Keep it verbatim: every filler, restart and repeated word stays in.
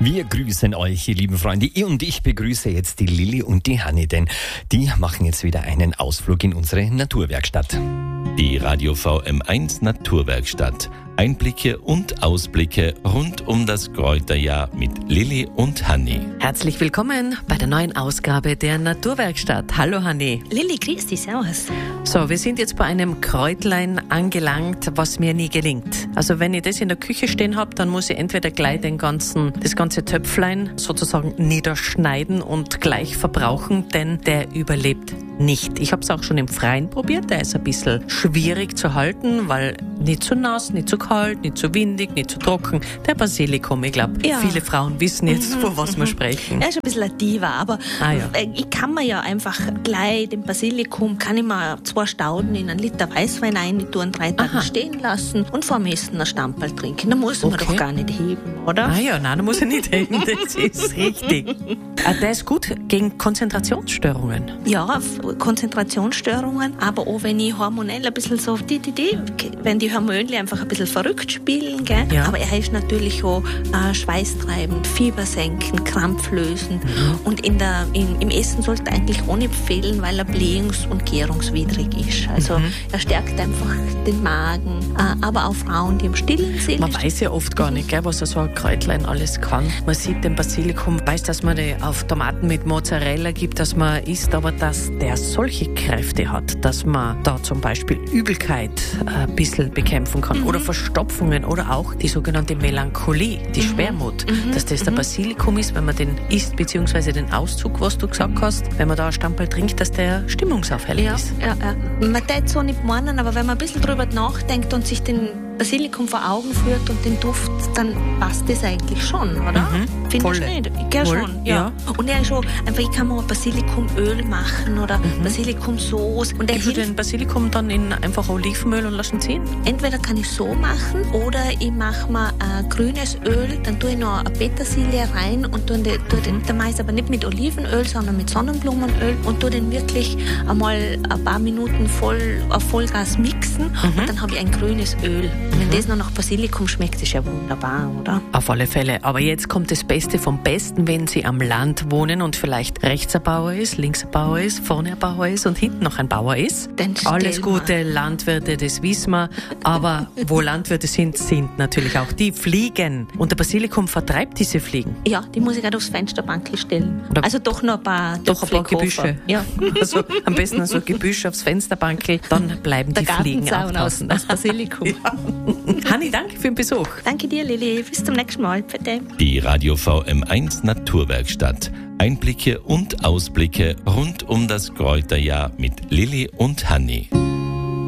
Wir grüßen euch, ihr lieben Freunde. Und ich begrüße jetzt die Lilly und die Hanni, denn die machen jetzt wieder einen Ausflug in unsere Naturwerkstatt. Die Radio V M eins Naturwerkstatt. Einblicke und Ausblicke rund um das Kräuterjahr mit Lilly und Hanni. Herzlich willkommen bei der neuen Ausgabe der Naturwerkstatt. Hallo Hanni. Lilly, grüß dich, servus. So, wir sind jetzt bei einem Kräutlein angelangt, was mir nie gelingt. Also wenn ich das in der Küche stehen habe, dann muss ich entweder gleich den ganzen, das ganze Töpflein sozusagen niederschneiden und gleich verbrauchen, denn der überlebt nicht. Ich habe es auch schon im Freien probiert, der ist ein bisschen schwierig zu halten, weil nicht zu nass, nicht zu kalt, nicht zu windig, nicht zu trocken. Der Basilikum, ich glaube, ja. Viele Frauen wissen jetzt, von was wir sprechen. Er ist ein bisschen ein Diva, aber ah, ja. ich kann mir ja einfach gleich den Basilikum, kann ich mir zwei Stauden in einen Liter Weißwein rein tun, drei Tage Aha. stehen lassen und vor dem Essen ein Stamperl trinken. Da muss man okay. doch gar nicht heben, oder? Ah ja, nein, da muss ich nicht heben, das ist richtig. Der ist gut gegen Konzentrationsstörungen. Ja, Konzentrationsstörungen, aber auch wenn ich hormonell ein bisschen so, die, die, die, wenn die Hormone einfach ein bisschen verrückt spielen, gell? Ja. Aber er ist natürlich auch äh, schweißtreibend, Fiebersenken, krampflösend mhm. und in der, in, im Essen sollte er eigentlich auch nicht fehlen, weil er blähungs- und gärungswidrig ist. Also mhm. er stärkt einfach den Magen, äh, aber auch Frauen, die im Stillen sind. Man weiß ja oft gar nicht, gell, was so ein Kräutlein alles kann. Man sieht den Basilikum, weiß, dass man den auf Tomaten mit Mozzarella gibt, dass man isst, aber dass der solche Kräfte hat, dass man da zum Beispiel Übelkeit äh, ein bisschen bekämpfen kann mhm. oder Verstopfungen oder auch die sogenannte Melancholie, die mhm. Schwermut, mhm. dass das der Basilikum ist, wenn man den isst, beziehungsweise den Auszug, was du gesagt hast, wenn man da ein Stamperl trinkt, dass der stimmungsaufhellend ja, ist. Ja, ja. Man tät so nicht meinen, aber wenn man ein bisschen drüber nachdenkt und sich den Basilikum vor Augen führt und den Duft, dann passt das eigentlich schon, oder? Mhm. Findest du nicht? Ich glaube schon, ja. ja. Und er ist schon, einfach, ich kann mal Basilikumöl machen oder mhm. Basilikumsoße. Und Gibst du den Basilikum dann in einfach Olivenöl und lassen ziehen? Entweder kann ich so machen oder ich mache mir ein grünes Öl, dann tue ich noch eine Petersilie rein und tue den, tue den, den meist aber nicht mit Olivenöl, sondern mit Sonnenblumenöl und tue den wirklich einmal ein paar Minuten voll auf Vollgas mixen mhm. und dann habe ich ein grünes Öl. Und wenn mhm. das noch nach Basilikum schmeckt, ist ja wunderbar, oder? Auf alle Fälle. Aber jetzt kommt das Beste vom Besten, wenn Sie am Land wohnen und vielleicht rechts ein Bauer ist, links ein Bauer ist, vorne ein Bauer ist und hinten noch ein Bauer ist. Alles gute Landwirte, das wissen wir. Aber wo Landwirte sind, sind natürlich auch die Fliegen. Und der Basilikum vertreibt diese Fliegen. Ja, die muss ich gerade aufs Fensterbank stellen. Oder also doch noch ein paar Doch ein paar Gebüsche. Ja. Also am besten also Gebüsch aufs Fensterbank, dann bleiben die der Fliegen auch draußen. Aus Basilikum. Ja. Hanni, danke für den Besuch. Danke dir, Lilly. Bis zum nächsten Mal. Bitte. Die Radio V M eins Naturwerkstatt. Einblicke und Ausblicke rund um das Kräuterjahr mit Lilly und Hanni.